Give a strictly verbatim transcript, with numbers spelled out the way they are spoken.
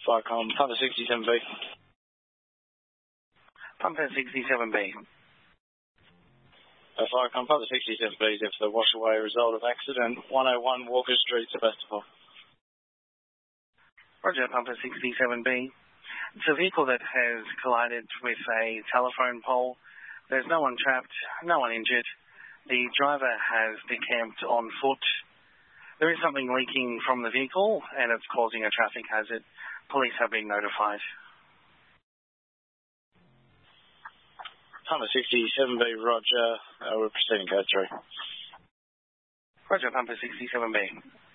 Flycom, Pumper sixty-seven B. Pumper sixty-seven B. Uh, Flycom, Pumper sixty-seven B, if the wash away result of accident, one oh one Walker Street, Sebastopol. Roger, Pumper sixty-seven B. It's a vehicle that has collided with a telephone pole. There's no one trapped, no one injured. The driver has decamped on foot. There is something leaking from the vehicle and it's causing a traffic hazard. Police have been notified. Pumper sixty-seven B, Roger. Uh, we're proceeding code three. Roger, Pumper sixty-seven B.